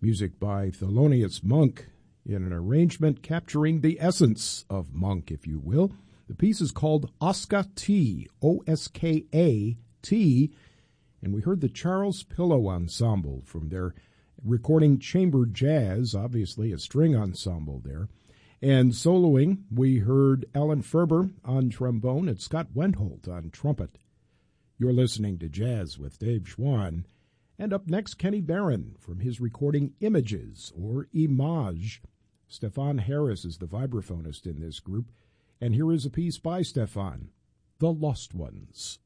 Music by Thelonious Monk in an arrangement capturing the essence of Monk, if you will. The piece is called Oska T, O-S-K-A-T, and we heard the Charles Pillow Ensemble from their recording Chamber Jazz, obviously a string ensemble there. And soloing, we heard Alan Ferber on trombone and Scott Wendholt on trumpet. You're listening to Jazz with Dave Schwann. And up next, Kenny Barron from his recording Images, or Image. Stefan Harris is the vibraphonist in this group. And here is a piece by Stefan, The Lost Ones.